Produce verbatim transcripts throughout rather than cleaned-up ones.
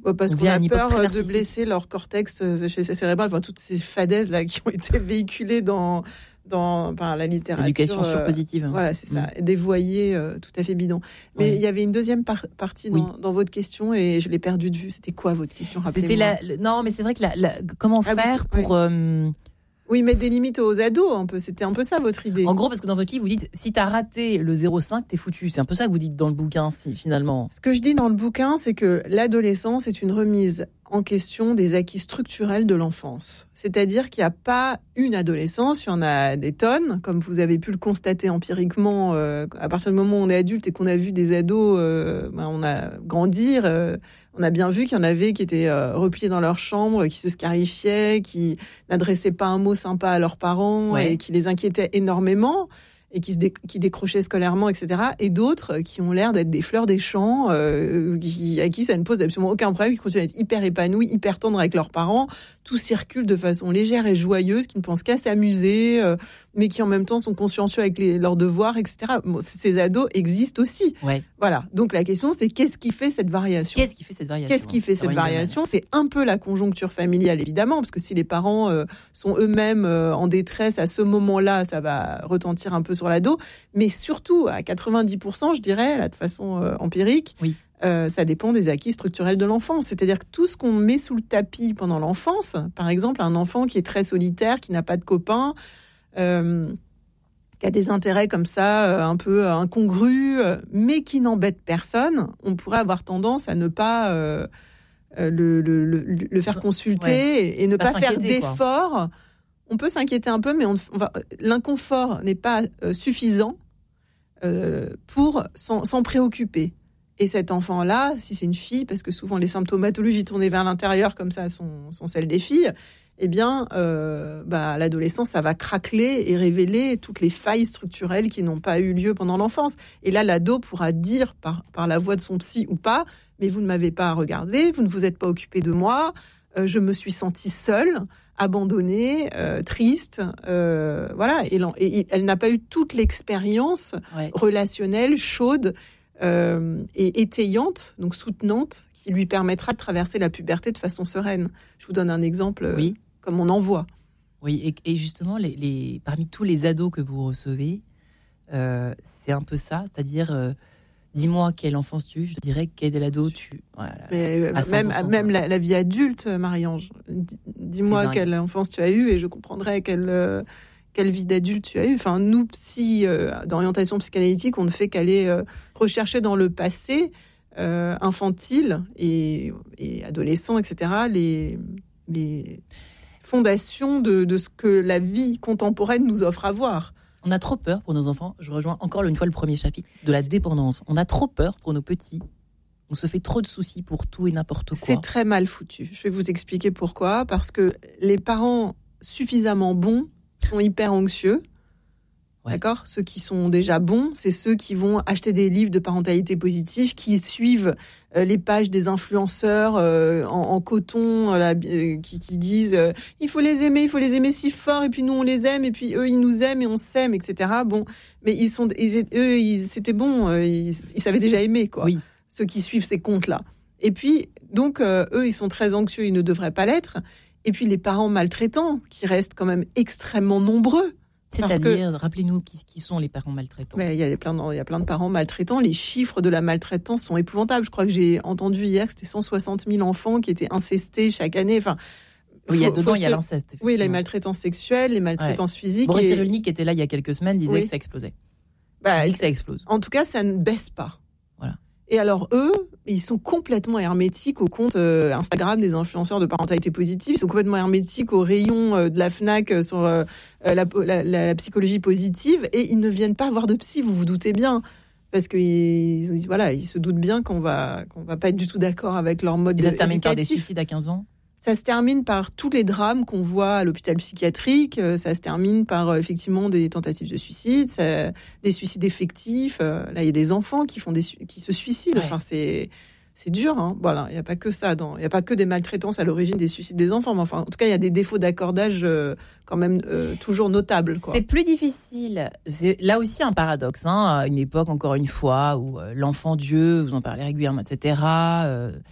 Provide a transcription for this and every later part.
Ouais, parce qu'on a peur de blesser leur cortex cérébral, enfin, toutes ces fadaises là qui ont été véhiculées dans, dans enfin, la littérature. L'éducation euh, surpositive. Voilà, c'est ça. Mmh. Dévoyée, euh, tout à fait bidon. Mais il ouais. y avait une deuxième par- partie dans, oui. dans votre question et je l'ai perdue de vue. C'était quoi votre question? Rappelez-moi. C'était la, le, non, mais c'est vrai que la, la, comment ah, faire oui, pour... Oui. Euh, Oui, mettre des limites aux ados, un peu. C'était un peu ça, votre idée. En gros, parce que dans votre livre, vous dites, si t'as raté le zéro virgule cinq, t'es foutu. C'est un peu ça que vous dites dans le bouquin, si, finalement. Ce que je dis dans le bouquin, c'est que l'adolescence est une remise en question des acquis structurels de l'enfance. C'est-à-dire qu'il n'y a pas une adolescence, il y en a des tonnes, comme vous avez pu le constater empiriquement. Euh, à partir du moment où on est adulte et qu'on a vu des ados, euh, ben on a grandir. Euh, On a bien vu qu'il y en avait qui étaient euh, repliés dans leur chambre, qui se scarifiaient, qui n'adressaient pas un mot sympa à leurs parents ouais. et qui les inquiétaient énormément et qui, se dé- qui décrochaient scolairement, et cetera. Et d'autres qui ont l'air d'être des fleurs des champs, euh, qui, à qui ça ne pose absolument aucun problème, qui continuent à être hyper épanouis, hyper tendres avec leurs parents. Tout circule de façon légère et joyeuse, qui ne pensent qu'à s'amuser, euh, mais qui en même temps sont consciencieux avec les, leurs devoirs, et cetera. Bon, ces ados existent aussi. Ouais. Voilà. Donc la question, c'est qu'est-ce qui fait cette variation ? Qu'est-ce qui fait cette variation ? Qu'est-ce qui fait cette variation ? C'est un peu la conjoncture familiale, évidemment, parce que si les parents euh, sont eux-mêmes euh, en détresse à ce moment-là, ça va retentir un peu sur l'ado. Mais surtout, à quatre-vingt-dix pour cent, je dirais, là, de façon euh, empirique, oui. Euh, ça dépend des acquis structurels de l'enfance. C'est-à-dire que tout ce qu'on met sous le tapis pendant l'enfance, par exemple, un enfant qui est très solitaire, qui n'a pas de copains, euh, qui a des intérêts comme ça, euh, un peu incongrus, euh, mais qui n'embête personne, on pourrait avoir tendance à ne pas euh, euh, le, le, le, le faire consulter ouais. et, et ne pas, pas faire d'efforts. Quoi. On peut s'inquiéter un peu, mais on, on va, l'inconfort n'est pas euh, suffisant euh, pour s'en, s'en préoccuper. Et cet enfant-là, si c'est une fille, parce que souvent les symptomatologies tournées vers l'intérieur comme ça sont, sont celles des filles, eh bien, euh, bah, à l'adolescence, ça va craqueler et révéler toutes les failles structurelles qui n'ont pas eu lieu pendant l'enfance. Et là, l'ado pourra dire par, par la voix de son psy ou pas, mais vous ne m'avez pas regardé, vous ne vous êtes pas occupé de moi, euh, je me suis sentie seule, abandonnée, euh, triste, euh, voilà. Et, et, et elle n'a pas eu toute l'expérience ouais. relationnelle, chaude, Euh, et étayante, donc soutenante, qui lui permettra de traverser la puberté de façon sereine. Je vous donne un exemple, oui. euh, comme on en voit. Oui, et, et justement, les, les, parmi tous les ados que vous recevez, euh, c'est un peu ça, c'est-à-dire, euh, dis-moi quelle enfance tu as eu, je dirais quel l'ado tu... Voilà, Mais, même même la, la vie adulte, Marie-Ange, dis-moi quelle enfance tu as eu et je comprendrai quelle... Euh, quelle vie d'adulte tu as eu. Enfin, nous, psy, euh, d'orientation psychanalytique, on ne fait qu'aller euh, rechercher dans le passé euh, infantile et, et adolescent, et cetera, les, les fondations de, de ce que la vie contemporaine nous offre à voir. On a trop peur pour nos enfants. Je rejoins encore une fois le premier chapitre de la dépendance. On a trop peur pour nos petits. On se fait trop de soucis pour tout et n'importe quoi. C'est très mal foutu. Je vais vous expliquer pourquoi. Parce que les parents suffisamment bons sont hyper anxieux, ouais. d'accord ? Ceux qui sont déjà bons, c'est ceux qui vont acheter des livres de parentalité positive, qui suivent euh, les pages des influenceurs euh, en, en coton, euh, là, euh, qui, qui disent euh, il faut les aimer, il faut les aimer si fort, et puis nous on les aime, et puis eux ils nous aiment et on s'aime, et cetera. Bon, mais ils sont, ils, eux, ils, c'était bon, euh, ils, ils savaient déjà aimer, quoi. Oui. Ceux qui suivent ces comptes-là. Et puis donc euh, eux, ils sont très anxieux, ils ne devraient pas l'être. Et puis les parents maltraitants, qui restent quand même extrêmement nombreux. C'est-à-dire, que, rappelez-nous qui, qui sont les parents maltraitants. Il y a plein de, il y a plein de parents maltraitants. Les chiffres de la maltraitance sont épouvantables. Je crois que j'ai entendu hier que c'était cent soixante mille enfants qui étaient incestés chaque année. Enfin, oui, il y a dedans, il y a l'inceste. Oui, les maltraitances sexuelles, les maltraitances ouais. physiques. Boris et... Cyrulnik, qui était là il y a quelques semaines, disait oui. que ça explosait. Bah, Il dit que ça explose. En tout cas, ça ne baisse pas. Voilà. Et alors, eux, ils sont complètement hermétiques au compte euh, Instagram des influenceurs de parentalité positive. Ils sont complètement hermétiques au rayon euh, de la Fnac euh, sur euh, la, la, la, la psychologie positive. Et ils ne viennent pas voir de psy, vous vous doutez bien. Parce qu'ils voilà, ils se doutent bien qu'on va, qu'on va pas être du tout d'accord avec leur mode éducatif. Et ça se termine par des suicides à quinze ans ? Ça se termine par tous les drames qu'on voit à l'hôpital psychiatrique. Ça se termine par euh, effectivement des tentatives de suicide, ça, des suicides effectifs. Euh, là, il y a des enfants qui font des qui se suicident. Ouais. Enfin, c'est c'est dur. Hein. Voilà, il n'y a pas que ça. Il n'y a pas que des maltraitances à l'origine des suicides des enfants. Mais enfin, en tout cas, il y a des défauts d'accordage euh, quand même euh, toujours notables. Quoi. C'est plus difficile. C'est là aussi un paradoxe. Hein, à une époque, encore une fois, où euh, l'enfant Dieu, vous en parlez régulièrement, et cetera. Euh,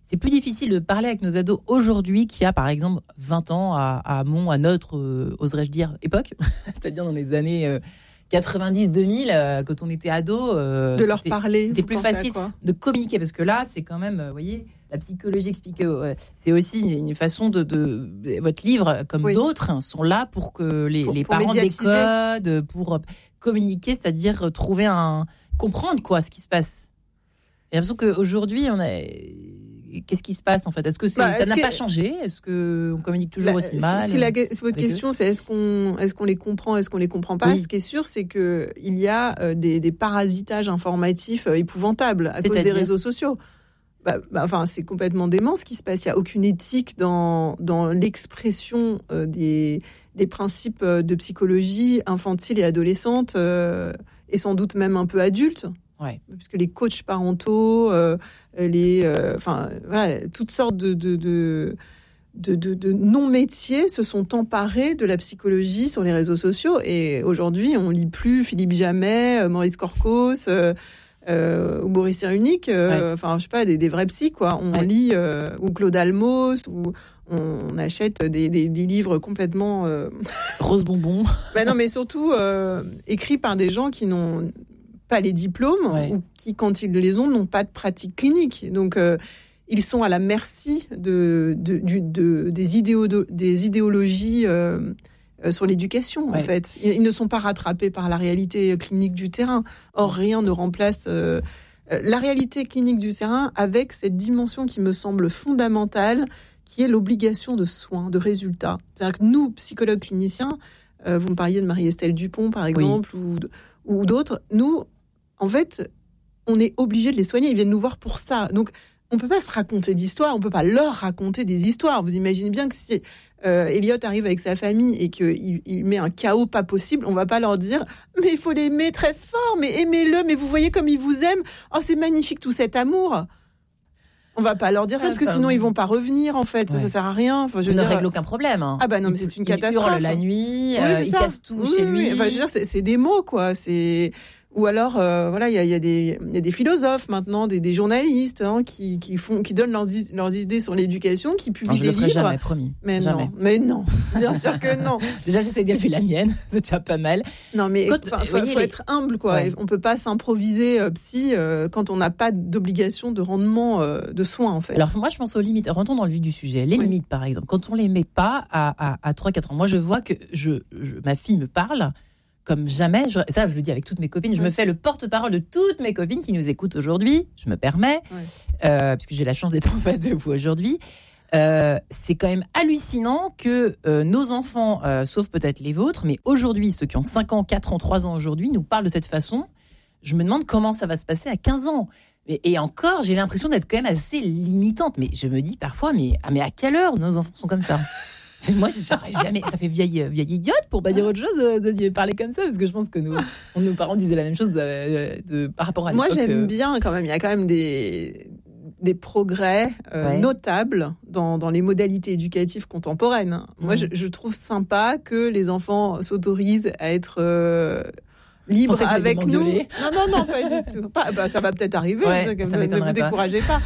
c'est plus difficile de parler avec nos ados aujourd'hui qu'il y a, par exemple, vingt ans à, à mon, à notre, euh, oserais-je dire, époque, c'est-à-dire dans les années euh, quatre-vingt-dix deux mille, euh, quand on était ado. Euh, de leur parler. C'était plus facile de communiquer, parce que là, c'est quand même, vous voyez, la psychologie expliquée, euh, c'est aussi une façon de, de, de votre livre, comme oui. d'autres, hein, sont là pour que les, pour, les pour parents décodent, pour communiquer, c'est-à-dire trouver un, comprendre quoi, ce qui se passe. J'ai l'impression qu'aujourd'hui, on a, qu'est-ce qui se passe en fait ? Est-ce que c'est, bah, ça n'a que... pas changé ? Est-ce que on communique toujours bah, aussi mal ? Si, si, la, si votre question, eux. c'est est-ce qu'on, est-ce qu'on les comprend, est-ce qu'on les comprend pas ? Oui. Ce qui est sûr, c'est que il y a euh, des, des parasitages informatifs euh, épouvantables à C'est-à-dire cause des réseaux sociaux. Bah, bah, enfin, c'est complètement dément ce qui se passe. Il n'y a aucune éthique dans, dans l'expression euh, des, des principes de psychologie infantile et adolescente, euh, et sans doute même un peu adulte. Ouais. Puisque les coachs parentaux, euh, les, euh, enfin, voilà, toutes sortes de, de, de, de, de, de non-métiers se sont emparés de la psychologie sur les réseaux sociaux. Et aujourd'hui, on ne lit plus Philippe Jamet, Maurice Corcos... Euh, Euh, ou Boris Cyrulnik, euh, enfin, ouais. je sais pas, des, des vrais psys, quoi. On ouais. lit, euh, ou Claude Almos, ou on achète des, des, des livres complètement... Euh... Rose bonbon. Ben non, mais surtout euh, écrits par des gens qui n'ont pas les diplômes, ouais. ou qui, quand ils les ont, n'ont pas de pratique clinique. Donc, euh, ils sont à la merci de, de, de, de, des, idéo, des idéologies... Euh, sur l'éducation, ouais. en fait. Ils ne sont pas rattrapés par la réalité clinique du terrain. Or, rien ne remplace euh, la réalité clinique du terrain avec cette dimension qui me semble fondamentale, qui est l'obligation de soins, de résultats. C'est-à-dire que nous, psychologues cliniciens, euh, vous me parliez de Marie-Estelle Dupont, par exemple, oui. ou, ou d'autres, nous, en fait, on est obligés de les soigner. Ils viennent nous voir pour ça. Donc, on ne peut pas se raconter d'histoires, on ne peut pas leur raconter des histoires. Vous imaginez bien que si euh, Elliot arrive avec sa famille et qu'il il met un chaos pas possible, on ne va pas leur dire « mais il faut l'aimer très fort, mais aimez-le, mais vous voyez comme il vous aime, oh c'est magnifique tout cet amour ». On ne va pas leur dire ça, parce que sinon ils ne vont pas revenir, en fait, ouais. ça ne sert à rien. Enfin, je ne dire... règle aucun problème. Hein. Ah bah non, mais c'est une catastrophe. Il hurle la nuit, oui, euh, il casse tout oui, chez oui, lui. Enfin, je veux dire, c'est, c'est des mots, quoi, c'est... Ou alors, euh, voilà, il y a, y, a y a des philosophes maintenant, des, des journalistes hein, qui, qui, font, qui donnent leurs, leurs idées sur l'éducation, qui publient non, des livres. Je le ferai jamais, promis. Mais jamais. non, mais non, bien sûr que non. Déjà, j'essaie d'élever la mienne, c'est déjà pas mal. Non, mais il faut, faut les... être humble, quoi. Ouais. On peut pas s'improviser euh, psy euh, quand on n'a pas d'obligation de rendement euh, de soins, en fait. Alors, moi, je pense aux limites. Rentrons dans le vif du sujet. Les oui. limites, par exemple. Quand on les met pas à, à, à trois quatre ans. Moi, je vois que je, je, ma fille me parle... comme jamais, je, ça je le dis avec toutes mes copines, je ouais. me fais le porte-parole de toutes mes copines qui nous écoutent aujourd'hui, je me permets, ouais. euh, puisque j'ai la chance d'être en face de vous aujourd'hui. Euh, c'est quand même hallucinant que euh, nos enfants, euh, sauf peut-être les vôtres, mais aujourd'hui, ceux qui ont cinq ans, quatre ans, trois ans aujourd'hui, nous parlent de cette façon. Je me demande comment ça va se passer à quinze ans. Et, et encore, j'ai l'impression d'être quand même assez limitante. Mais je me dis parfois, mais, ah, mais à quelle heure nos enfants sont comme ça ? Moi, je saurais jamais. Ça fait vieille, vieille idiote pour pas dire autre chose de, de parler comme ça, parce que je pense que nous, nos parents disaient la même chose de, de, par rapport à l'époque. Moi, j'aime bien quand même. Il y a quand même des, des progrès euh, ouais. notables dans, dans les modalités éducatives contemporaines. Mmh. Moi, je, je trouve sympa que les enfants s'autorisent à être euh, libres avec nous. Non, non, non, pas du tout. Pas, bah, ça va peut-être arriver. Ouais, hein, ça ne vous découragez pas.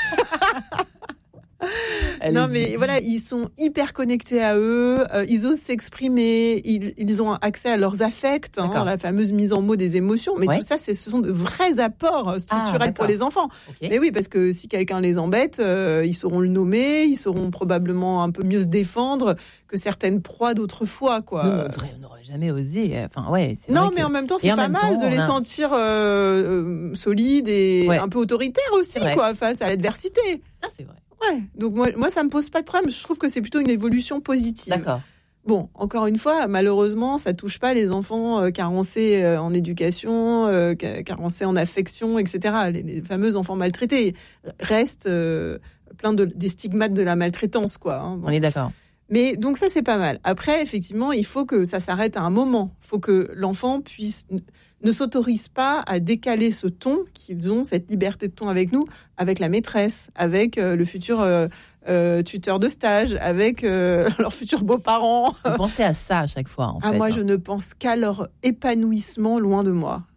Allez, non mais voilà, ils sont hyper connectés à eux, euh, ils osent s'exprimer, ils, ils ont accès à leurs affects, hein, la fameuse mise en mots des émotions, mais ouais. tout ça c'est, ce sont de vrais apports structurels ah, pour les enfants. Okay. Mais oui, parce que si quelqu'un les embête, euh, ils sauront le nommer, ils sauront probablement un peu mieux se défendre que certaines proies d'autrefois, quoi. Nous, on n'aurait jamais osé. Enfin, ouais, c'est non, vrai mais que... en même temps, c'est pas mal temps, de les a... sentir euh, euh, solides et ouais. un peu autoritaires aussi, quoi, face à l'adversité. Ça, c'est vrai. Ouais, donc moi, moi, ça me pose pas de problème. Je trouve que c'est plutôt une évolution positive. D'accord. Bon, encore une fois, malheureusement, ça touche pas les enfants euh, carencés euh, en éducation, euh, carencés en affection, et cetera. Les, les fameux enfants maltraités restent euh, plein de des stigmates de la maltraitance, quoi. Hein. Bon. On est d'accord. Mais donc ça, c'est pas mal. Après, effectivement, il faut que ça s'arrête à un moment. Il faut que l'enfant puisse ne s'autorise pas à décaler ce ton qu'ils ont, cette liberté de ton avec nous, avec la maîtresse, avec euh, le futur euh, euh, tuteur de stage, avec euh, leurs futurs beaux-parents. Vous pensez à ça à chaque fois, en ah, fait. Moi, hein. je ne pense qu'à leur épanouissement loin de moi.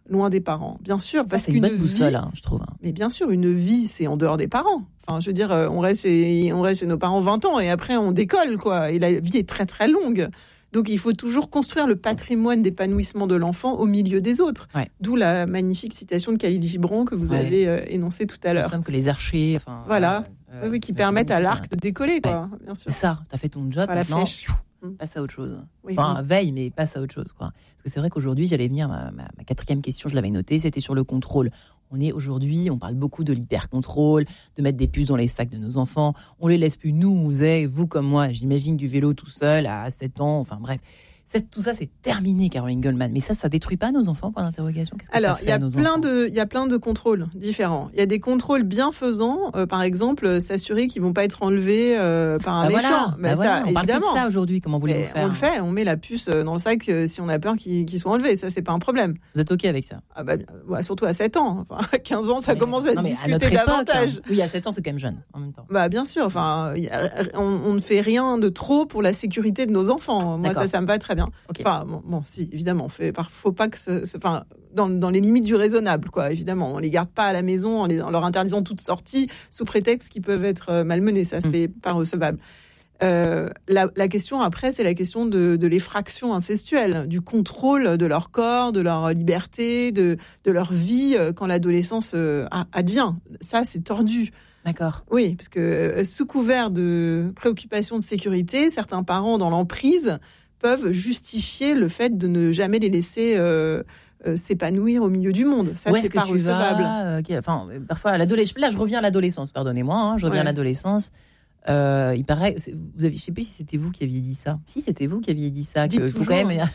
loin des parents, bien sûr. Parce ça, c'est qu'une une bonne vie, boussole, hein, je trouve. Mais bien sûr, une vie, c'est en dehors des parents. Enfin, je veux dire, on reste chez, on reste chez nos parents vingt ans et après, on décolle, quoi. Et la vie est très, très longue. Donc, il faut toujours construire le patrimoine d'épanouissement de l'enfant au milieu des autres. Ouais. D'où la magnifique citation de Khalil Gibran que vous ouais. avez euh, énoncée tout à l'heure. Nous sommes que les archers. Enfin, voilà. Euh, oui, oui, qui permettent à l'arc de décoller, quoi. Ouais. Bien sûr. C'est ça. T'as fait ton job. Pas maintenant, la flèche. Passe à autre chose. Oui, enfin, oui. veille, mais passe à autre chose, quoi. Parce que c'est vrai qu'aujourd'hui, j'allais venir, ma, ma, ma quatrième question, je l'avais notée, c'était sur le contrôle. On est aujourd'hui, on parle beaucoup de l'hyper-contrôle, de mettre des puces dans les sacs de nos enfants. On les laisse plus, nous, on faisait, vous comme moi, j'imagine, du vélo tout seul à sept ans, enfin bref. Tout ça, c'est terminé, Caroline Goldman. Mais ça, ça détruit pas nos enfants, point d'interrogation. Qu'est-ce que Alors, ça fait il y a à nos plein enfants de, il y a plein de contrôles différents. Il y a des contrôles bienfaisants, euh, par exemple, euh, s'assurer qu'ils vont pas être enlevés euh, par un bah méchant. Voilà, bah bah ça, voilà, on évidemment. parle de ça aujourd'hui. Comment voulez-vous faire? On le fait. On met la puce dans le sac euh, si on a peur qu'il, qu'il soit enlevé. Ça, c'est pas un problème. Vous êtes ok avec ça? Ah bah, ouais, surtout à sept ans. Enfin, à quinze ans, ça mais, commence à non, se mais discuter à notre époque, davantage. Hein. Oui, à sept ans, c'est quand même jeune en même temps. Bah bien sûr. Enfin, y a, on, on ne fait rien de trop pour la sécurité de nos enfants. Moi, D'accord. ça, ça me va très bien. Okay. Enfin, bon, bon, si, évidemment. Il ne faut pas que ce, ce, enfin, dans, dans les limites du raisonnable, quoi, évidemment. On ne les garde pas à la maison en, les, en leur interdisant toute sortie sous prétexte qu'ils peuvent être malmenés. Ça, c'est mmh. pas recevable. Euh, la, la question après, c'est la question de, de l'effraction incestuelle, du contrôle de leur corps, de leur liberté, de, de leur vie quand l'adolescence euh, advient. Ça, c'est tordu. D'accord. Oui, parce que euh, sous couvert de préoccupations de sécurité, certains parents dans l'emprise peuvent justifier le fait de ne jamais les laisser euh, euh, s'épanouir au milieu du monde. Ça, c'est pas recevable. Vas, euh, enfin, parfois, à l'adolescence. Là, je reviens à l'adolescence, pardonnez-moi. Hein, je reviens ouais. à l'adolescence. Euh, il paraît, vous avez, je ne sais plus si c'était vous qui aviez dit ça. Si, c'était vous qui aviez dit ça. Dites que toujours. Faut quand même...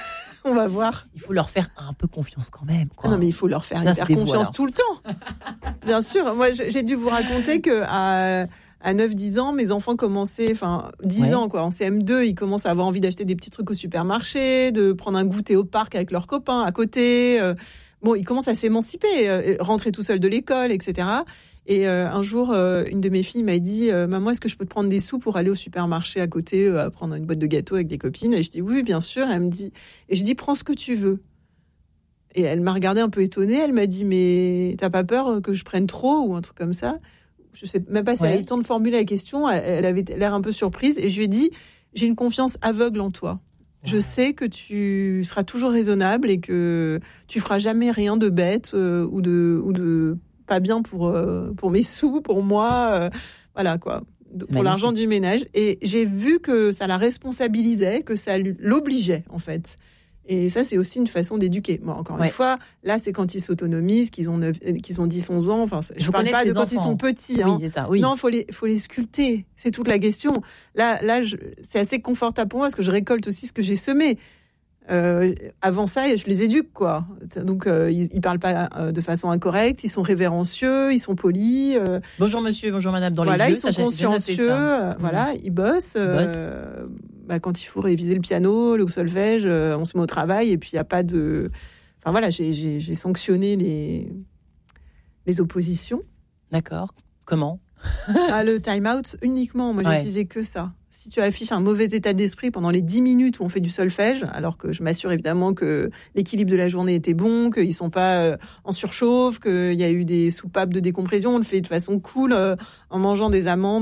On va voir. Il faut leur faire un peu confiance quand même. Quoi. Ah non, mais il faut leur faire Bien, hyper confiance vous, tout le temps. Bien sûr. Moi, j'ai dû vous raconter que à, à neuf dix ans, mes enfants commençaient, enfin, dix ouais. ans, quoi. En C M deux, ils commencent à avoir envie d'acheter des petits trucs au supermarché, de prendre un goûter au parc avec leurs copains à côté. Euh, bon, ils commencent à s'émanciper, euh, rentrer tout seuls de l'école, et cetera. Et euh, un jour, euh, une de mes filles m'a dit euh, « Maman, est-ce que je peux te prendre des sous pour aller au supermarché à côté, euh, à prendre une boîte de gâteaux avec des copines ?» Et je dis « Oui, bien sûr. » Elle me dit, et je dis « Prends ce que tu veux. » Et elle m'a regardée un peu étonnée. Elle m'a dit « Mais t'as pas peur que je prenne trop ou un truc comme ça ?» Je sais même pas si ouais. elle a eu le temps de formuler la question. Elle, elle avait l'air un peu surprise. Et je lui ai dit « J'ai une confiance aveugle en toi. Ouais. Je sais que tu seras toujours raisonnable et que tu feras jamais rien de bête euh, ou de... Ou de pas bien pour, euh, pour mes sous, pour moi, euh, voilà quoi, pour l'argent du ménage. Et j'ai vu que ça la responsabilisait, que ça l'obligeait en fait. Et ça, c'est aussi une façon d'éduquer. Bon, encore ouais. une fois, là, c'est quand ils s'autonomisent, qu'ils ont, neuf, qu'ils ont dix onze ans. Enfin, je ne parle pas de quand enfants. Ils sont petits. Hein. Oui, c'est ça, oui. Non, il faut les, faut les sculpter. C'est toute la question. Là, là je, c'est assez confortable pour moi parce que je récolte aussi ce que j'ai semé. Euh, avant ça, je les éduque, quoi. Donc, euh, ils, ils parlent pas euh, de façon incorrecte, ils sont révérencieux, ils sont polis. Euh, bonjour monsieur, bonjour madame, dans voilà, les yeux. Ils sont ça, consciencieux, euh, mmh. voilà, ils bossent. Euh, bah, quand il faut réviser le piano, le solfège, euh, on se met au travail et puis il n'y a pas de... Enfin voilà, j'ai, j'ai, j'ai sanctionné les, les oppositions. D'accord. Comment? Ah, le time-out uniquement, moi, ouais. j'utilisais que ça. Si tu affiches un mauvais état d'esprit pendant les dix minutes où on fait du solfège, alors que je m'assure évidemment que l'équilibre de la journée était bon, qu'ils ne sont pas en surchauffe, qu'il y a eu des soupapes de décompression, on le fait de façon cool en mangeant des amandes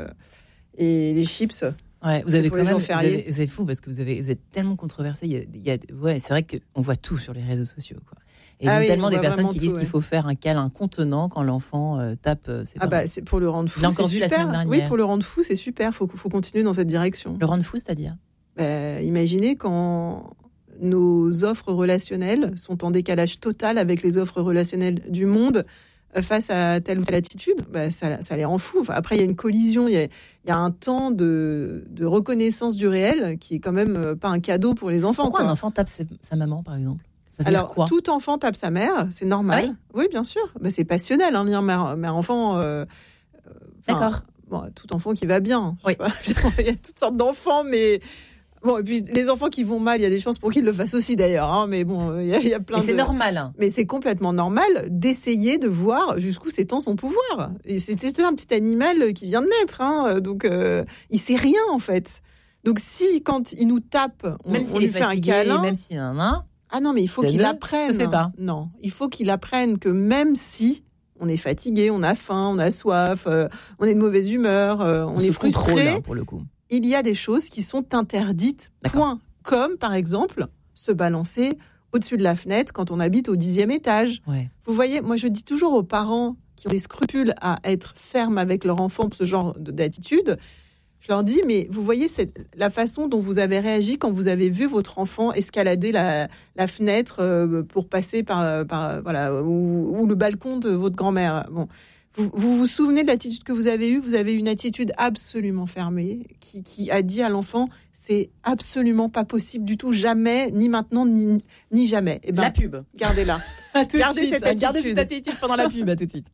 et des chips. Ouais, vous avez quand même, vous avez, c'est fou parce que vous, avez, vous êtes tellement controversé. Il y a, il y a, ouais, c'est vrai qu'on voit tout sur les réseaux sociaux, quoi. Et il y a oui, tellement des personnes qui disent tout, qu'il faut ouais. faire un câlin contenant quand l'enfant euh, tape ses ah bah, c'est pour le rendre fou. J'ai encore vu super. la semaine dernière. Oui, pour le rendre fou, c'est super. Il faut, faut continuer dans cette direction. Le rendre fou, c'est-à-dire bah, imaginez quand nos offres relationnelles sont en décalage total avec les offres relationnelles du monde face à telle ou telle attitude, bah, ça, ça les rend fous. Enfin, après, il y a une collision, il y a, il y a un temps de, de reconnaissance du réel qui est quand même pas un cadeau pour les enfants. Pourquoi quoi. un enfant tape sa, sa maman, par exemple? Alors, quoi tout enfant tape sa mère, c'est normal. Ah oui, oui, bien sûr. Mais c'est passionnel, un lien mère-enfant. Euh, D'accord. Bon, tout enfant qui va bien. Oui. Il y a toutes sortes d'enfants, mais... Bon, et puis les enfants qui vont mal, il y a des chances pour qu'ils le fassent aussi d'ailleurs. Hein, mais bon, il y a, il y a plein mais de... c'est normal. Hein. Mais c'est complètement normal d'essayer de voir jusqu'où s'étend son pouvoir. Et c'était un petit animal qui vient de naître. Hein, donc, euh, il sait rien, en fait. Donc, si, quand il nous tape, on, même on lui fait fatigué, un câlin... Même s'il y en a... Ah non, mais il faut Ça qu'il ne apprenne. se fait pas. Non, il faut qu'il apprenne que même si on est fatigué, on a faim, on a soif, euh, on est de mauvaise humeur, euh, on, On est se frustré, contrôle, hein, pour le coup. il y a des choses qui sont interdites, D'accord. point. Comme, par exemple, se balancer au-dessus de la fenêtre quand on habite au dixième étage. Ouais. Vous voyez, moi je dis toujours aux parents qui ont des scrupules à être fermes avec leur enfant pour ce genre de- d'attitude, je leur dis, mais vous voyez cette, la façon dont vous avez réagi quand vous avez vu votre enfant escalader la, la fenêtre euh, pour passer par, par voilà, ou, ou le balcon de votre grand-mère. Bon, vous, vous vous souvenez de l'attitude que vous avez eue? Vous avez une attitude absolument fermée qui, qui a dit à l'enfant, c'est absolument pas possible du tout, jamais, ni maintenant, ni, ni jamais. Eh ben, La pub. gardez-la. À tout de Gardez suite. cette Gardez attitude. cette attitude pendant la pub. À tout de suite.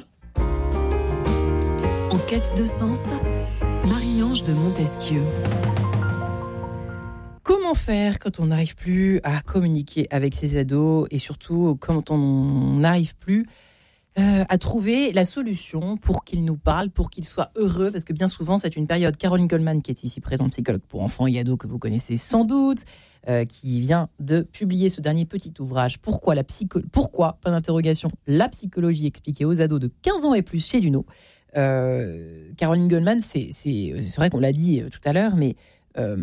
En quête de sens, Marie-Ange de Montesquieu. Comment faire quand on n'arrive plus à communiquer avec ses ados et surtout quand on n'arrive plus euh, à trouver la solution pour qu'ils nous parlent, pour qu'ils soient heureux, parce que bien souvent c'est une période. Caroline Goldman, qui est ici présente, psychologue pour enfants et ados que vous connaissez sans doute, euh, qui vient de publier ce dernier petit ouvrage. Pourquoi la psycho... Pourquoi, pas d'interrogation, la psychologie expliquée aux ados de quinze ans et plus chez Duno. Euh, Caroline Goldman, c'est, c'est, c'est vrai qu'on l'a dit tout à l'heure, mais euh,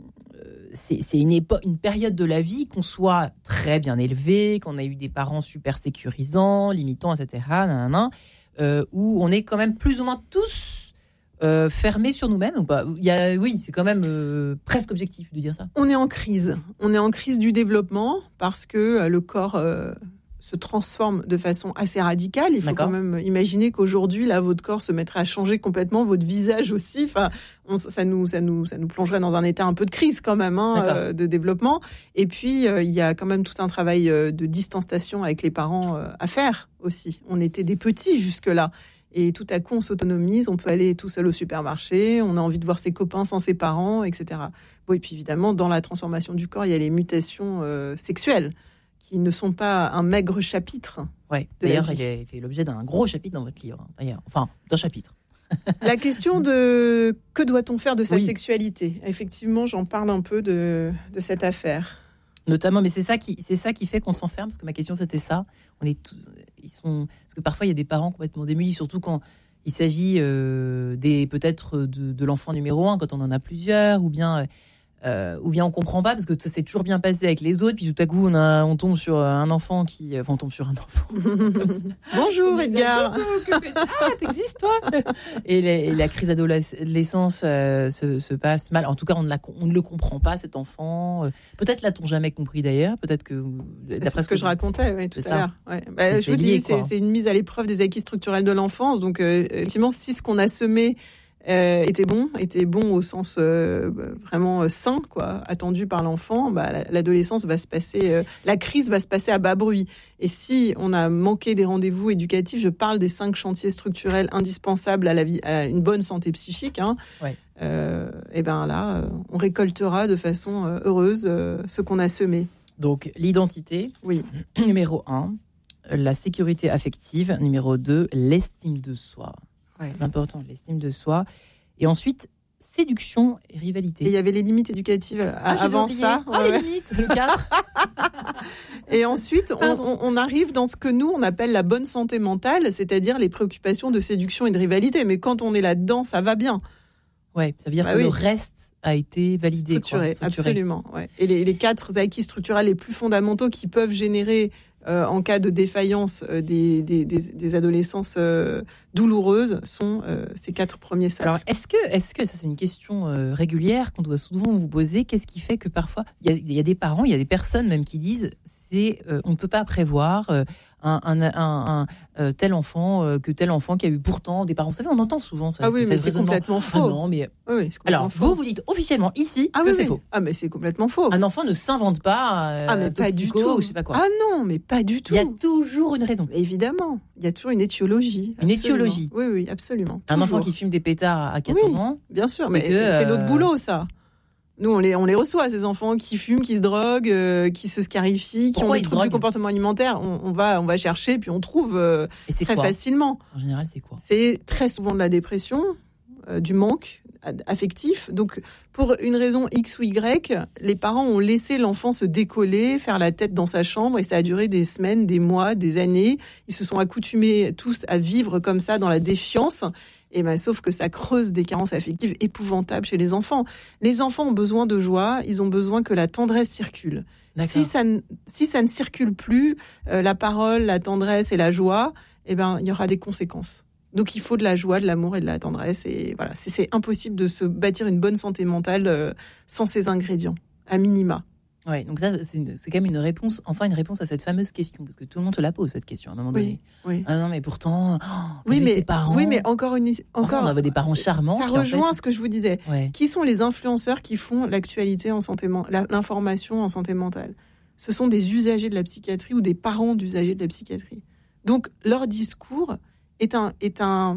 c'est, c'est une, épo- une période de la vie, qu'on soit très bien élevé, qu'on a eu des parents super sécurisants, limitants, et cetera, nanana, euh, où on est quand même plus ou moins tous euh, fermés sur nous-mêmes. Ou pas. Il y a, oui, c'est quand même euh, presque objectif de dire ça. On est en crise. On est en crise du développement parce que euh, le corps euh, se transforme de façon assez radicale. Il faut D'accord. quand même imaginer qu'aujourd'hui, là, votre corps se mettrait à changer complètement, votre visage aussi. Enfin, on- ça nous, ça nous, ça nous plongerait dans un état un peu de crise quand même, hein, D'accord. euh, de développement. Et puis, euh, il y a quand même tout un travail euh, de distanciation avec les parents euh, à faire aussi. On était des petits jusque-là. Et tout à coup, on s'autonomise, on peut aller tout seul au supermarché, on a envie de voir ses copains sans ses parents, et cetera. Bon, et puis évidemment, dans la transformation du corps, il y a les mutations euh, sexuelles qui ne sont pas un maigre chapitre. Ouais. De la D'ailleurs, vie. il a fait l'objet d'un gros chapitre dans votre livre. hein, D'ailleurs. Enfin, d'un chapitre. La question de que doit-on faire de sa Oui. sexualité? Effectivement, j'en parle un peu de, de cette affaire. Notamment, mais c'est ça qui, c'est ça qui fait qu'on s'enferme. Parce que ma question c'était ça. On est, tous- ils sont, parce que parfois il y a des parents complètement démunis, surtout quand il s'agit euh, des peut-être de, de l'enfant numéro un, quand on en a plusieurs, ou bien, euh, ou bien on comprend pas parce que ça s'est toujours bien passé avec les autres, puis tout à coup on a, on tombe sur un enfant qui, enfin on tombe sur un enfant. Bonjour On disait, Edgar. coucou, que fais-tu Ah, t'existes toi et, la, et la crise d'adolescence euh, se, se passe mal. En tout cas, on ne, la, on ne le comprend pas, cet enfant. Euh, Peut-être l'a-t-on jamais compris d'ailleurs. Peut-être que. C'est ce que je racontais ouais, tout C'est à ça. l'heure. Ouais. Bah, C'est je vous lié, dis, c'est, quoi. c'est une mise à l'épreuve des acquis structurels de l'enfance. Donc, euh, effectivement, si ce qu'on a semé euh, était bon, était bon au sens euh, vraiment euh, sain, quoi, attendu par l'enfant, bah, la- l'adolescence va se passer, euh, la crise va se passer à bas bruit. Et si on a manqué des rendez-vous éducatifs, je parle des cinq chantiers structurels indispensables à la vie, à une bonne santé psychique. Hein, Ouais. euh, et ben là, euh, on récoltera de façon euh, heureuse euh, ce qu'on a semé. Donc, l'identité, Oui. numéro un. La sécurité affective, numéro deux. L'estime de soi. Ouais. C'est important, l'estime de soi. Et ensuite, séduction et rivalité. Et il y avait les limites éducatives à- Ah, je les ai avant oubliées. ça. Ah, Ouais, les ouais. limites, le quatre. Et ensuite, on, Pardon. on- on arrive dans ce que nous, on appelle la bonne santé mentale, c'est-à-dire les préoccupations de séduction et de rivalité. Mais quand on est là-dedans, ça va bien. Ouais, ça veut dire Bah que oui. le reste a été validé. quoi, Structuré, structuré. absolument. Ouais. Et les, les quatre acquis structurels les plus fondamentaux qui peuvent générer, euh, en cas de défaillance, euh, des, des, des, des adolescences euh, douloureuses sont euh, ces quatre premiers socles. Alors, est-ce que, est-ce que, ça c'est une question euh, régulière qu'on doit souvent vous poser, qu'est-ce qui fait que parfois, il y a, il y a des parents, il y a des personnes même qui disent, c'est, euh, on ne peut pas prévoir euh, un, un, un, un, euh, tel enfant, euh, que tel enfant qui a eu pourtant des parents. Vous savez, on entend souvent ça. ah oui, ce mais c'est raisonnement. complètement Ah faux. non, mais... Oui, oui, c'est complètement Alors, faux. vous, vous dites officiellement ici ah que oui, c'est oui. faux. Ah, mais c'est complètement faux. Un enfant ne s'invente pas euh, Ah, mais pas du toxico tout. ou je sais pas quoi. Ah non, mais pas du tout. Il y a toujours une raison. Mais évidemment, il y a toujours une étiologie. Une absolument. étiologie. Oui, oui, absolument. Un Toujours. enfant qui fume des pétards à quatorze Oui. ans, Bien sûr, c'est mais que, c'est euh, notre boulot, ça. Nous, on les, on les reçoit, ces enfants qui fument, qui se droguent, euh, qui se scarifient, qui Pourquoi ont ils des se troubles du droguent comportement alimentaire. On, on va, on va chercher, puis on trouve euh, et c'est très quoi facilement. En général, c'est quoi C'est très souvent de la dépression, euh, du manque affectif. Donc, pour une raison X ou Y, les parents ont laissé l'enfant se décoller, faire la tête dans sa chambre, et ça a duré des semaines, des mois, des années. Ils se sont accoutumés tous à vivre comme ça dans la défiance. Et ben, sauf que ça creuse des carences affectives épouvantables chez les enfants. Les enfants ont besoin de joie, ils ont besoin que la tendresse circule. Si ça, ne, si ça ne circule plus, euh, la parole, la tendresse et la joie, eh ben, il y aura des conséquences. Donc, il faut de la joie, de l'amour et de la tendresse. Et voilà, c'est, c'est impossible de se bâtir une bonne santé mentale euh, sans ces ingrédients, à minima. Ouais, donc là, c'est, une, c'est quand même une réponse, enfin une réponse à cette fameuse question, parce que tout le monde te la pose, cette question, à un moment donné. Oui, oui. Ah non, mais pourtant, oh, oui, mais, ses parents... Oui, mais encore une... Encore, enfin, on avait des parents charmants. Ça rejoint en fait... ce que je vous disais. Ouais. Qui sont les influenceurs qui font l'actualité en santé, l'information en santé mentale ? Ce sont des usagers de la psychiatrie ou des parents d'usagers de la psychiatrie. Donc, leur discours est un, est un,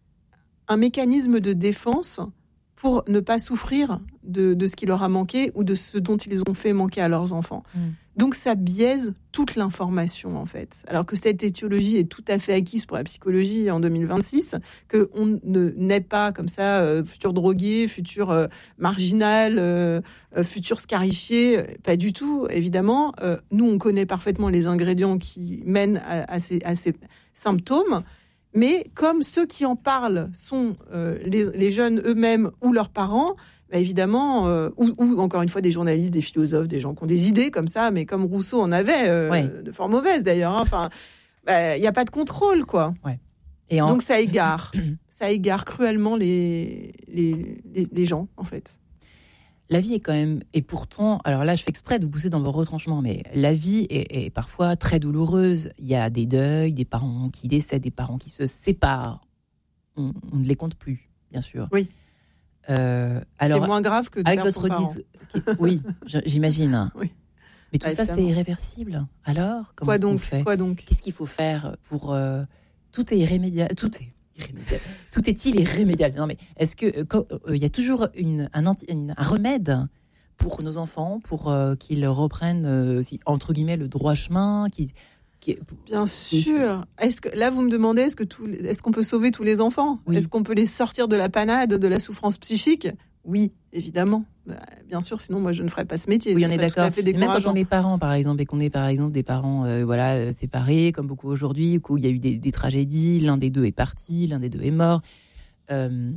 un mécanisme de défense pour ne pas souffrir de, de ce qui leur a manqué ou de ce dont ils ont fait manquer à leurs enfants. Mmh. Donc, ça biaise toute l'information, en fait. Alors que cette étiologie est tout à fait acquise pour la psychologie en deux mille vingt-six, qu'on ne naît pas comme ça, euh, futur drogué, futur euh, marginal, euh, euh, futur scarifié. Pas du tout, évidemment. Euh, nous, on connaît parfaitement les ingrédients qui mènent à, à, ces, à ces symptômes. Mais comme ceux qui en parlent sont euh, les, les jeunes eux-mêmes ou leurs parents, bah évidemment, euh, ou, ou encore une fois des journalistes, des philosophes, des gens qui ont des idées comme ça, mais comme Rousseau en avait, euh, ouais. de fort mauvaises d'ailleurs. Hein. Enfin, il bah, n'y a pas de contrôle, quoi. Ouais. Et en... Donc ça égare, ça égare cruellement les, les, les, les gens, en fait. La vie est quand même, et pourtant, alors là je fais exprès de vous pousser dans vos retranchements, mais la vie est, est parfois très douloureuse. Il y a des deuils, des parents qui décèdent, des parents qui se séparent. On, on ne les compte plus, bien sûr. Oui. Euh, alors, c'est moins grave que de avec perdre votre dis... Oui, j'imagine. Oui. Mais tout bah, ça, c'est irréversible. Alors, comment Quoi donc, fait quoi donc Qu'est-ce qu'il faut faire pour... Euh, tout est irrémédiable. Tout est... Irrémédiable. Tout est-il irrémédiable ? Non, mais est-ce que il euh, y a toujours une, un, anti, une, un remède pour nos enfants pour euh, qu'ils reprennent euh, entre guillemets le droit chemin qui, qui... Bien sûr. Est-ce que là vous me demandez est-ce que tout, est-ce qu'on peut sauver tous les enfants ? Oui. Est-ce qu'on peut les sortir de la panade, de la souffrance psychique ? Oui, évidemment. Bah, bien sûr, sinon moi je ne ferais pas ce métier. Oui, on est d'accord. Même quand on est parents, par exemple, et qu'on est par exemple des parents, euh, voilà, euh, séparés, comme beaucoup aujourd'hui, où il y a eu des, des tragédies, l'un des deux est parti, l'un des deux est mort. Il euh,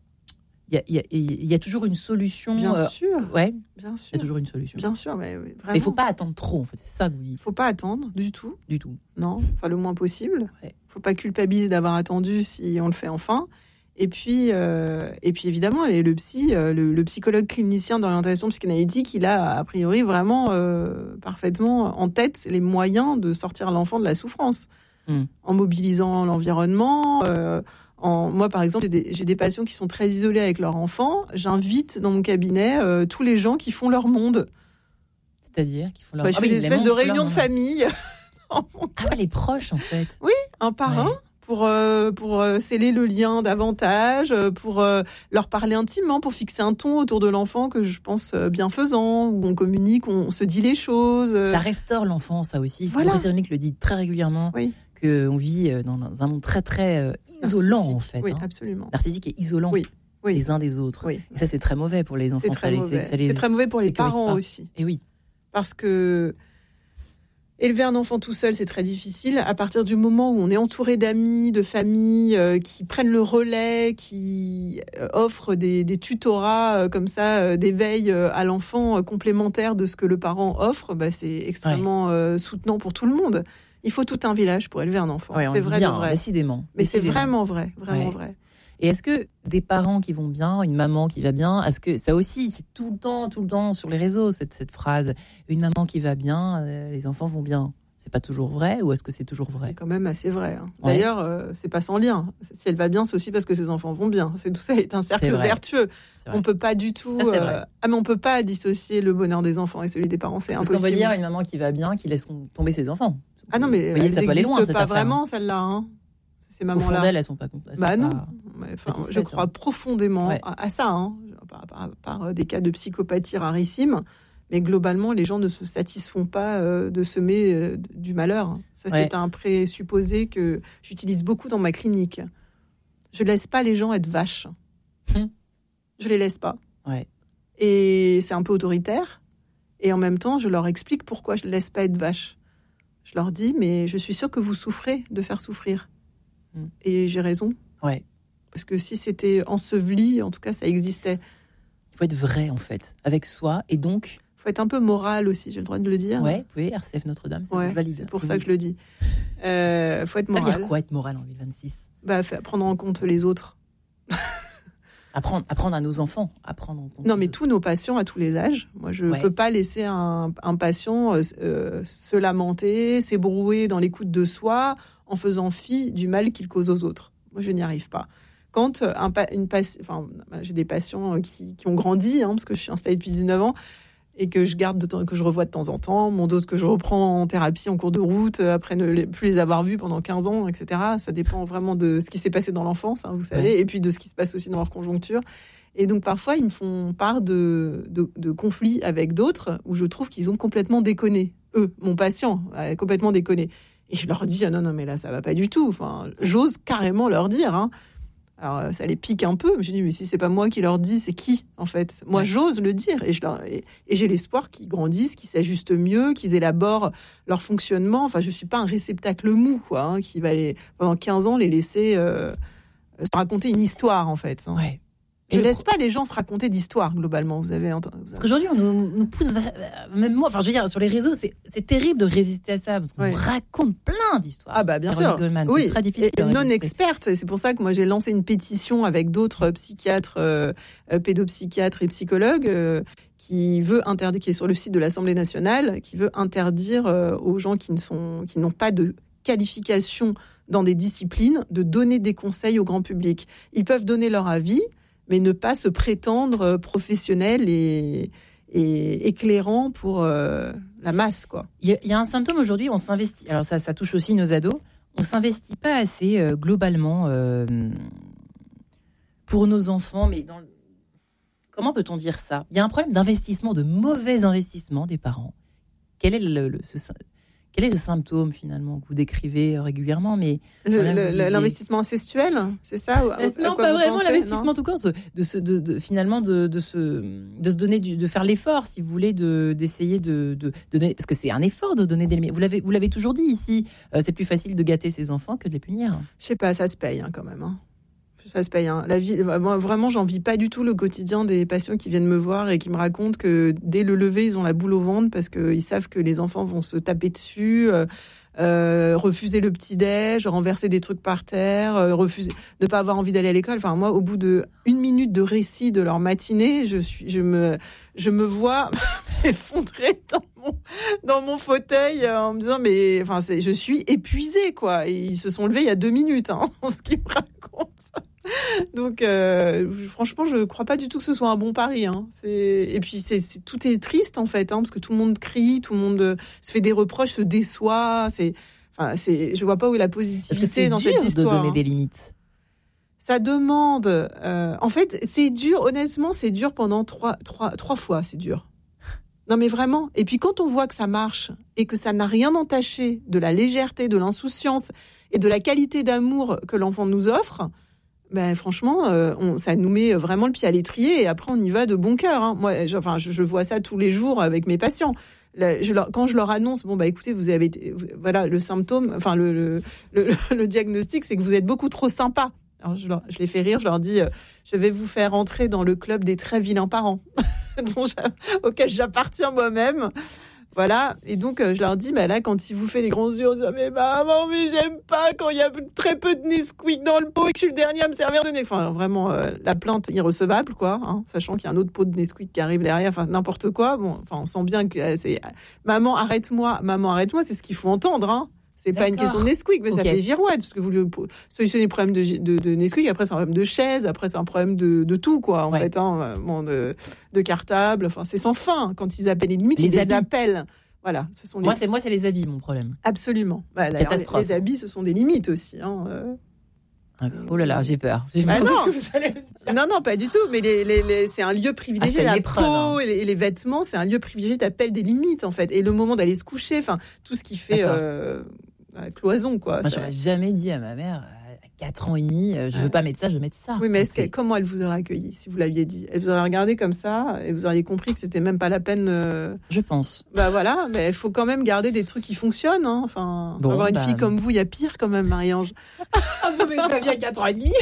y, y, y a toujours une solution. Bien euh, sûr. Ouais. Bien sûr. Il y a toujours une solution. Bien sûr, mais oui, vraiment. Mais il faut pas attendre trop. En fait, c'est ça que vous dites. Il faut pas attendre du tout. Du tout. Non, enfin le moins possible. Il ouais. faut pas culpabiliser d'avoir attendu si on le fait enfin. Et puis, euh, et puis évidemment, le psy, euh, le, le psychologue clinicien d'orientation psychanalytique, il a a priori vraiment euh, parfaitement en tête les moyens de sortir l'enfant de la souffrance, mm. en mobilisant l'environnement. Euh, en, moi, par exemple, j'ai des, j'ai des patients qui sont très isolés avec leur enfant. J'invite dans mon cabinet euh, tous les gens qui font leur monde. C'est-à-dire qui font leur. Bah, je ah fais oui, des espèces de réunions de famille. Ah ouais, les proches en fait. Oui, un par ouais. un. Pour, euh, pour euh, sceller le lien davantage, pour euh, leur parler intimement, pour fixer un ton autour de l'enfant que je pense euh, bienfaisant, où on communique, on se dit les choses. Euh... Ça restaure l'enfant, ça aussi. Voilà. Le professeur Nick le dit très régulièrement, oui. qu'on vit dans un monde très, très euh, isolant, narcissique. en fait. Oui, hein. absolument. Narcissique et isolant oui. Oui. les uns des autres. Oui. Et ça, c'est très mauvais pour les enfants. C'est très, ça mauvais. Les, ça les c'est très mauvais pour les parents pas. aussi. Et oui. Parce que... élever un enfant tout seul, c'est très difficile. À partir du moment où on est entouré d'amis, de familles euh, qui prennent le relais, qui euh, offrent des, des tutorats euh, comme ça, euh, d'éveil euh, à l'enfant euh, complémentaires de ce que le parent offre, bah, c'est extrêmement ouais. euh, soutenant pour tout le monde. Il faut tout un village pour élever un enfant. Ouais, c'est vrai, bien, vrai. Décidément. Mais décidément. c'est vraiment vrai, vraiment ouais. vrai. Et est-ce que des parents qui vont bien, une maman qui va bien, est-ce que ça aussi, c'est tout le temps, tout le temps sur les réseaux, cette, cette phrase, une maman qui va bien, euh, les enfants vont bien. C'est pas toujours vrai ou est-ce que c'est toujours vrai ? C'est quand même assez vrai. Hein. Ouais. D'ailleurs, euh, c'est pas sans lien. Si elle va bien, c'est aussi parce que ses enfants vont bien. C'est tout ça est un cercle c'est vertueux. On peut pas du tout. Ça, euh... ah mais on peut pas dissocier le bonheur des enfants et celui des parents. C'est parce impossible. qu'on va dire une maman qui va bien, qui laisse tomber ses enfants. Ah non mais voyez, elles n'existent pas affaire. vraiment celles-là. Hein. Ces mamans-là. Au fond d'elles, elles sont pas. Elles sont bah non. Pas... Mais, enfin, je crois hein. profondément ouais. à, à ça. Hein. Par, par, par des cas de psychopathie rarissimes. Mais globalement, les gens ne se satisfont pas euh, de semer euh, du malheur. Ça, ouais. c'est un présupposé que j'utilise beaucoup dans ma clinique. Je laisse pas les gens être vaches. Hum. je les laisse pas. Ouais. Et c'est un peu autoritaire. Et en même temps, je leur explique pourquoi je ne laisse pas être vache. Je leur dis, mais je suis sûre que vous souffrez de faire souffrir. Mm. Et j'ai raison. Ouais. Parce que si c'était enseveli, en tout cas, ça existait. Il faut être vrai, en fait, avec soi. Et donc... Il faut être un peu moral aussi, j'ai le droit de le dire. Ouais, vous pouvez, R C F Notre-Dame, c'est, ouais, valide. C'est pour ça que je le dis. Il euh, faut être moral. Ça veut dire quoi, être moral en deux mille vingt-six ? Bah, prendre en compte les autres. Apprendre, apprendre à nos enfants, apprendre en compte. Non, mais tous nos patients à tous les âges. Moi, je ne ouais. peux pas laisser un, un patient euh, se lamenter, s'ébrouer dans l'écoute de soi en faisant fi du mal qu'il cause aux autres. Moi, je n'y arrive pas. Quand un, une enfin, j'ai des patients qui, qui ont grandi, hein, parce que je suis installée depuis dix-neuf ans, et que je garde de temps, que je revois de temps en temps, mon d'autres que je reprends en thérapie en cours de route, après ne les, plus les avoir vus pendant quinze ans, et cetera. Ça dépend vraiment de ce qui s'est passé dans l'enfance, hein, vous savez, ouais. et puis de ce qui se passe aussi dans leur conjoncture. Et donc parfois, ils me font part de, de, de conflits avec d'autres où je trouve qu'ils ont complètement déconné. Eux, mon patient, a complètement déconné. Et je leur dis, ah non, non, mais là, ça va pas du tout. Enfin, j'ose carrément leur dire, hein. Alors, ça les pique un peu. Je me dis, mais si c'est pas moi qui leur dis, c'est qui, en fait ? Moi, ouais. j'ose le dire. Et, je leur, et, et j'ai l'espoir qu'ils grandissent, qu'ils s'ajustent mieux, qu'ils élaborent leur fonctionnement. Enfin, je suis pas un réceptacle mou, quoi, hein, qui va les, pendant quinze ans les laisser euh, se raconter une histoire, en fait. Hein. Ouais. Je ne laisse pas les gens se raconter d'histoires, globalement. Vous avez entendu. Parce qu'aujourd'hui, on nous, nous pousse, même moi, enfin, je veux dire, sur les réseaux, c'est, c'est terrible de résister à ça, parce qu'on ouais. raconte plein d'histoires. Ah, bah, bien sûr. Goldman, oui. C'est très difficile. Et non experte. C'est pour ça que moi, j'ai lancé une pétition avec d'autres psychiatres, euh, pédopsychiatres et psychologues, euh, qui veut interdire, qui est sur le site de l'Assemblée nationale, qui veut interdire euh, aux gens qui ne sont, qui n'ont pas de qualification dans des disciplines, de donner des conseils au grand public. Ils peuvent donner leur avis, mais ne pas se prétendre professionnel et, et éclairant pour euh, la masse, quoi. Il y, y a un symptôme aujourd'hui, on s'investit. Alors ça, ça touche aussi nos ados. On s'investit pas assez euh, globalement euh, pour nos enfants, mais dans le... comment peut-on dire ça ? Il y a un problème d'investissement, de mauvais investissement des parents. Quel est le, le ce, Quel est le symptôme, finalement, que vous décrivez régulièrement, mais le, voilà, le, disiez... L'investissement incestuel, c'est ça ? euh, Non, pas vraiment pensez, l'investissement non tout court, de, se, de, de, finalement, de, de, se, de se donner, du, de faire l'effort, si vous voulez, de, d'essayer de, de, de donner... Parce que c'est un effort de donner des limites. Vous l'avez, vous l'avez toujours dit ici, euh, c'est plus facile de gâter ses enfants que de les punir. Je sais pas, ça se paye hein, quand même. Hein. Ça se paye. Hein. La vie, moi, vraiment, j'en vis pas du tout le quotidien des patients qui viennent me voir et qui me racontent que dès le lever, ils ont la boule au ventre parce qu'ils savent que les enfants vont se taper dessus, euh, euh, refuser le petit-déj, renverser des trucs par terre, euh, refuser, ne pas avoir envie d'aller à l'école. Enfin, moi, au bout de une minute de récit de leur matinée, je suis, je me, je me vois m'effondrer dans mon, dans mon fauteuil en me disant, mais, enfin, c'est, je suis épuisée, quoi. Et ils se sont levés il y a deux minutes, hein, ce qu'ils me racontent. Donc, euh, franchement, je ne crois pas du tout que ce soit un bon pari. Hein. C'est... Et puis, c'est, c'est... tout est triste, en fait, hein, parce que tout le monde crie, tout le monde se fait des reproches, se déçoit. C'est... Enfin, c'est... Je ne vois pas où est la positivité dans cette histoire. De donner des limites. Ça demande... Euh... En fait, c'est dur, honnêtement, c'est dur pendant trois, trois, trois fois, c'est dur. Non, mais vraiment. Et puis, quand on voit que ça marche et que ça n'a rien entaché de la légèreté, de l'insouciance et de la qualité d'amour que l'enfant nous offre... Ben, franchement, euh, on, ça nous met vraiment le pied à l'étrier et après on y va de bon cœur. Hein. Moi, je, enfin, je, je vois ça tous les jours avec mes patients. Là, je leur, quand je leur annonce, bon bah écoutez, vous avez, vous, voilà, le symptôme, enfin le, le, le, le diagnostic, c'est que vous êtes beaucoup trop sympa. Alors je, leur, je les fais rire, je leur dis, euh, je vais vous faire entrer dans le club des très vilains parents, dont auquel j'appartiens moi-même. Voilà, et donc euh, je leur dis, bah là, quand il vous fait les grands yeux, on dit, mais maman, mais j'aime pas quand il y a très peu de Nesquik dans le pot et que je suis le dernier à me servir de Nesquik. Enfin, vraiment, euh, la plainte irrecevable, quoi, hein, sachant qu'il y a un autre pot de Nesquik qui arrive derrière, enfin, n'importe quoi. Bon, enfin, on sent bien que euh, c'est maman, arrête-moi, maman, arrête-moi, c'est ce qu'il faut entendre, hein. C'est D'accord. pas une question de Nesquik, mais okay. Ça fait girouette, parce que vous lui solutionnez le problème de, de, de Nesquik, après c'est un problème de chaise, après c'est un problème de, de tout, quoi, en ouais. fait, hein, bon, de, de cartable, enfin, c'est sans fin. Quand ils appellent les limites, les ils habits. les appellent. Voilà, ce sont les... Moi, c'est, moi, c'est les habits, mon problème. Absolument. Bah, Catastrophe. Les, les habits, ce sont des limites aussi, hein, euh... Oh là là, j'ai peur. J'ai bah non. Que vous allez me dire. non, non, pas du tout. Mais les, les, les, c'est un lieu privilégié. Ah, la peau hein. et, les, et les vêtements, c'est un lieu privilégié. T'appelles des limites, en fait. Et le moment d'aller se coucher, enfin, tout ce qui fait euh, cloison, quoi. Moi, ça... j'aurais jamais dit à ma mère à quatre ans et demi, je ouais. veux pas mettre ça, je veux mettre ça. Oui, mais est-ce comment elle vous aurait accueilli si vous l'aviez dit? Elle vous aurait regardé comme ça et vous auriez compris que c'était même pas la peine. Euh... Je pense. Bah voilà, mais il faut quand même garder des trucs qui fonctionnent. Hein. Enfin, bon, avoir une bah... fille comme vous, il y a pire quand même, Marie-Ange. Vous m'avez pas vu à quatre ans et demi.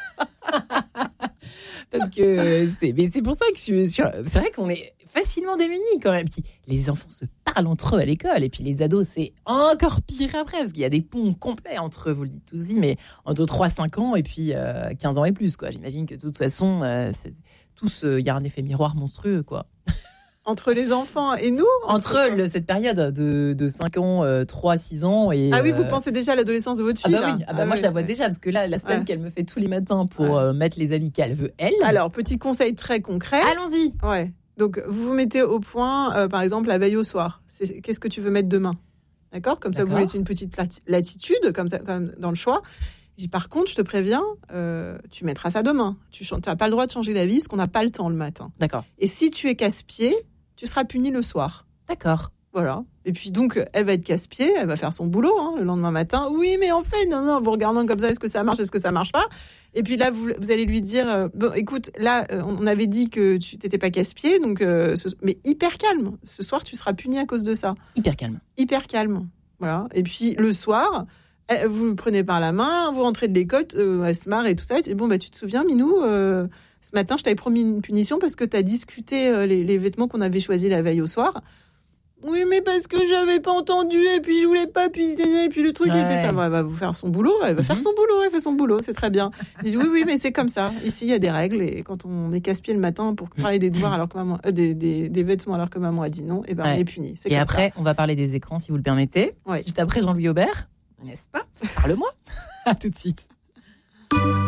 Parce que c'est, mais c'est pour ça que je suis. C'est vrai qu'on est facilement démunis quand même. Les enfants se parlent entre eux à l'école et puis les ados, c'est encore pire après parce qu'il y a des ponts complets entre eux, vous le dites tous y, mais entre trois à cinq ans et puis euh, quinze ans et plus, quoi. J'imagine que de toute façon, euh, c'est, tous, il euh, y a un effet miroir monstrueux, quoi. Entre les enfants et nous Entre, entre le, cette période de, de cinq ans, euh, trois à six ans. Et, ah oui, vous pensez déjà à l'adolescence de votre fille? Ah bah oui, ah bah ah moi oui, je la vois ouais. déjà, parce que là, la scène ouais. qu'elle me fait tous les matins pour ouais. euh, mettre les habits qu'elle veut, elle. Alors, petit conseil très concret. Allons-y. Ouais. Donc, vous vous mettez au point, euh, par exemple, la veille au soir. C'est, qu'est-ce que tu veux mettre demain? D'accord? Comme D'accord. ça, vous laissez une petite latitude, comme ça, quand même, dans le choix. Je dis, par contre, je te préviens, euh, tu mettras ça demain. Tu n'as pas le droit de changer d'avis, parce qu'on n'a pas le temps le matin. D'accord. Et si tu es casse-pied, tu seras puni le soir. D'accord. Voilà. Et puis donc, elle va être casse-pied, elle va faire son boulot hein, le lendemain matin. Oui, mais en fait, non, non, vous regardant comme ça, est-ce que ça marche, est-ce que ça marche pas? Et puis là, vous, vous allez lui dire, euh, bon, écoute, là, euh, on avait dit que tu n'étais pas casse-pied, donc, euh, ce, mais hyper calme. Ce soir, tu seras puni à cause de ça. Hyper calme. Hyper calme. Voilà. Et puis le soir, elle, vous le prenez par la main, vous rentrez de l'école, euh, elle se marre et tout ça. Et tu dis, bon, bah, tu te souviens, Minou, euh, ce matin, je t'avais promis une punition parce que tu as discuté euh, les, les vêtements qu'on avait choisis la veille au soir. Oui, mais parce que j'avais pas entendu et puis je voulais pas, puis, et puis le truc ouais. était ça. Elle va vous faire son boulot, elle va mm-hmm. faire son boulot, elle fait son boulot, c'est très bien. Je dis oui, oui, mais c'est comme ça. Ici, il y a des règles et quand on est casse-pied le matin pour parler des devoirs alors que maman, euh, des, des, des vêtements alors que maman a dit non, et ben ouais. on est puni. C'est et comme après, ça. On va parler des écrans si vous le permettez. Ouais. Juste après Jean-Louis Aubert, n'est-ce pas? Parle-moi. À tout de suite.